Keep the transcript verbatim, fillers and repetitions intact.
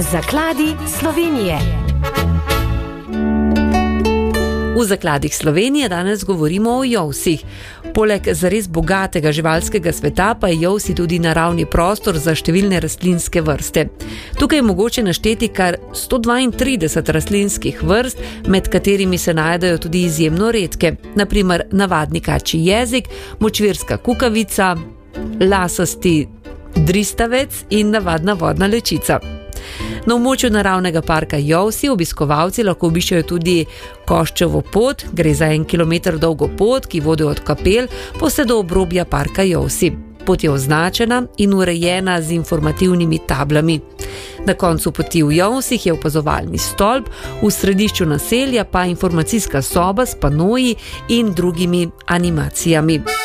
Zakladi Slovenije. V Zakladih Slovenije danes govorimo o jovsih. Poleg zares bogatega živalskega sveta pa je jovsi tudi naravni prostor za številne rastlinske vrste. Tukaj je mogoče našteti kar sto dvaintrideset rastlinskih vrst, med katerimi se najdejo tudi izjemno redke, na primer navadni kačji jezik, močvirska kukavica, lasasti dristavec in navadna vodna lečica. Na območju naravnega parka Jovsi obiskovalci lahko obiščejo tudi Koščevo pot, gre za en kilometer dolgo pot, ki vodi od kapel pa vse do obrobja parka Jovsi. Pot je označena in urejena z informativnimi tablami. Na koncu poti v Jovsih je opazovalni stolp, v središču naselja pa informacijska soba s panoji in drugimi animacijami.